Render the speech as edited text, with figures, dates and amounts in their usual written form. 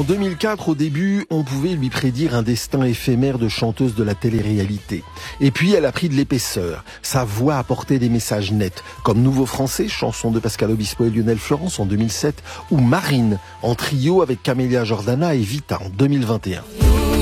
En 2004, au début, on pouvait lui prédire un destin éphémère de chanteuse de la télé-réalité. Et puis, elle a pris de l'épaisseur. Sa voix apportait des messages nets, comme Nouveau Français, chanson de Pascal Obispo et Lionel Florence en 2007, ou Marine, en trio avec Camélia Jordana et Vita en 2021.